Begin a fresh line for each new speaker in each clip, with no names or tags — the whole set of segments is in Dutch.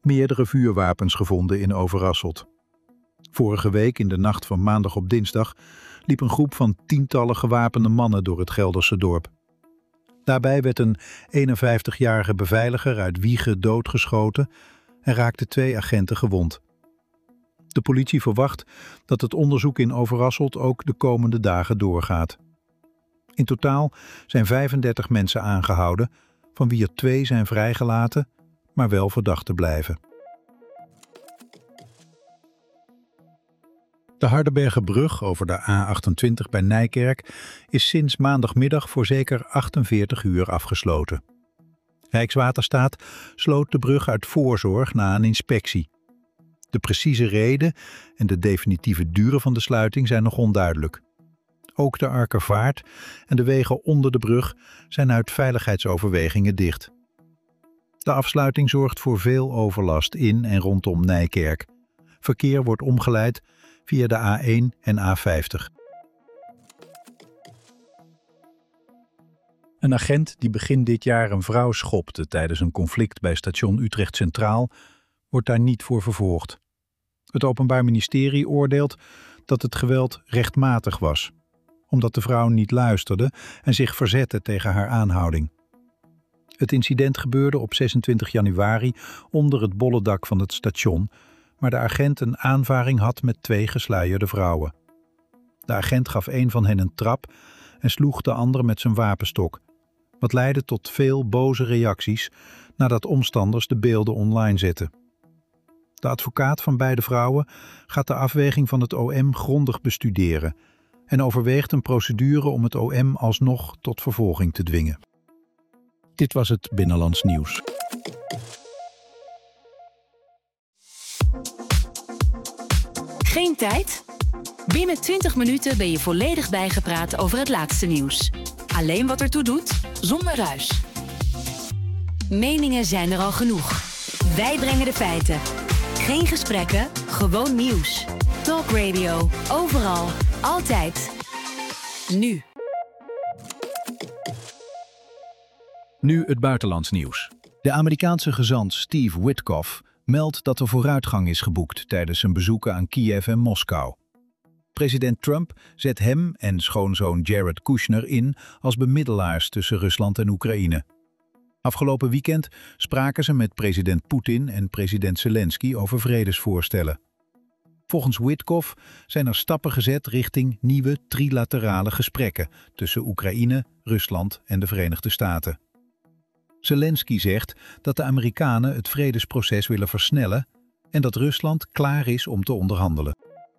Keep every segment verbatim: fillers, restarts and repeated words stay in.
meerdere vuurwapens gevonden in Overasselt. Vorige week, in de nacht van maandag op dinsdag, liep een groep van tientallen gewapende mannen door het Gelderse dorp. Daarbij werd een eenenvijftigjarige beveiliger uit Wijchen doodgeschoten en raakten twee agenten gewond. De politie verwacht dat het onderzoek in Overasselt ook de komende dagen doorgaat. In totaal zijn vijfendertig mensen aangehouden, van wie er twee zijn vrijgelaten, maar wel verdachten blijven. De Hardenbergerbrug over de A achtentwintig bij Nijkerk is sinds maandagmiddag voor zeker achtenveertig uur afgesloten. Rijkswaterstaat sloot de brug uit voorzorg na een inspectie. De precieze reden en de definitieve duur van de sluiting zijn nog onduidelijk. Ook de Arkervaart en de wegen onder de brug zijn uit veiligheidsoverwegingen dicht. De afsluiting zorgt voor veel overlast in en rondom Nijkerk. Verkeer wordt omgeleid via de A één en A vijftig. Een agent die begin dit jaar een vrouw schopte tijdens een conflict bij station Utrecht Centraal wordt daar niet voor vervolgd. Het Openbaar Ministerie oordeelt dat het geweld rechtmatig was, omdat de vrouw niet luisterde en zich verzette tegen haar aanhouding. Het incident gebeurde op zesentwintig januari onder het bolle dak van het station, maar de agent een aanvaring had met twee gesluierde vrouwen. De agent gaf een van hen een trap en sloeg de andere met zijn wapenstok, wat leidde tot veel boze reacties nadat omstanders de beelden online zetten. De advocaat van beide vrouwen gaat de afweging van het O M grondig bestuderen en overweegt een procedure om het O M alsnog tot vervolging te dwingen. Dit was het Binnenlands Nieuws.
Geen tijd? Binnen twintig minuten ben je volledig bijgepraat over het laatste nieuws. Alleen wat ertoe doet, zonder ruis. Meningen zijn er al genoeg. Wij brengen de feiten. Geen gesprekken, gewoon nieuws. Talk Radio, overal, altijd. Nu.
Nu het buitenlands nieuws. De Amerikaanse gezant Steve Witkoff meldt dat er vooruitgang is geboekt tijdens zijn bezoeken aan Kiev en Moskou. President Trump zet hem en schoonzoon Jared Kushner in als bemiddelaars tussen Rusland en Oekraïne. Afgelopen weekend spraken ze met president Poetin en president Zelensky over vredesvoorstellen. Volgens Witkoff zijn er stappen gezet richting nieuwe trilaterale gesprekken tussen Oekraïne, Rusland en de Verenigde Staten. Zelensky zegt dat de Amerikanen het vredesproces willen versnellen en dat Rusland klaar is om te onderhandelen.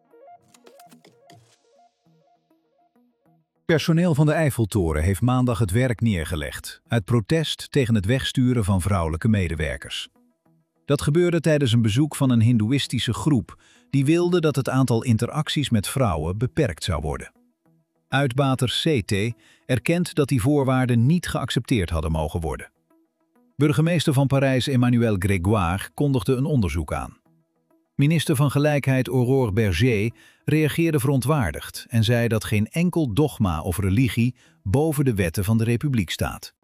Personeel van de Eiffeltoren heeft maandag het werk neergelegd uit protest tegen het wegsturen van vrouwelijke medewerkers. Dat gebeurde tijdens een bezoek van een hindoeïstische groep die wilde dat het aantal interacties met vrouwen beperkt zou worden. Uitbater C T erkent dat die voorwaarden niet geaccepteerd hadden mogen worden. Burgemeester van Parijs Emmanuel Grégoire kondigde een onderzoek aan. Minister van Gelijkheid Aurore Berger reageerde verontwaardigd en zei dat geen enkel dogma of religie boven de wetten van de Republiek staat.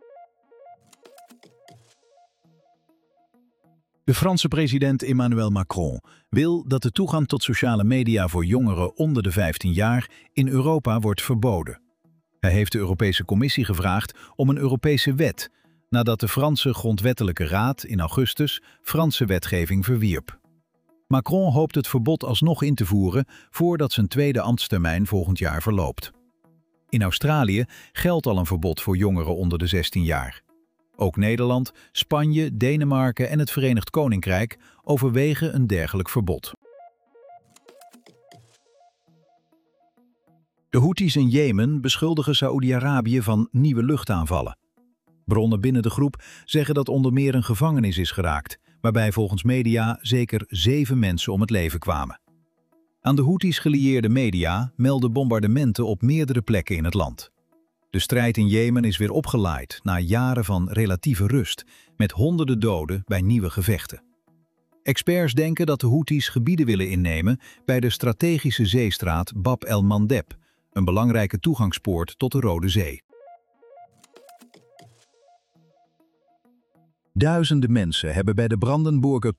De Franse president Emmanuel Macron wil dat de toegang tot sociale media voor jongeren onder de vijftien jaar in Europa wordt verboden. Hij heeft de Europese Commissie gevraagd om een Europese wet, nadat de Franse Grondwettelijke Raad in augustus Franse wetgeving verwierp. Macron hoopt het verbod alsnog in te voeren voordat zijn tweede ambtstermijn volgend jaar verloopt. In Australië geldt al een verbod voor jongeren onder de zestien jaar. Ook Nederland, Spanje, Denemarken en het Verenigd Koninkrijk overwegen een dergelijk verbod. De Houthis in Jemen beschuldigen Saoedi-Arabië van nieuwe luchtaanvallen. Bronnen binnen de groep zeggen dat onder meer een gevangenis is geraakt, waarbij volgens media zeker zeven mensen om het leven kwamen. Aan de Houthis gelieerde media melden bombardementen op meerdere plekken in het land. De strijd in Jemen is weer opgelaaid na jaren van relatieve rust, met honderden doden bij nieuwe gevechten. Experts denken dat de Houthis gebieden willen innemen bij de strategische zeestraat Bab el-Mandeb, een belangrijke toegangspoort tot de Rode Zee. Duizenden mensen hebben bij de Brandenburger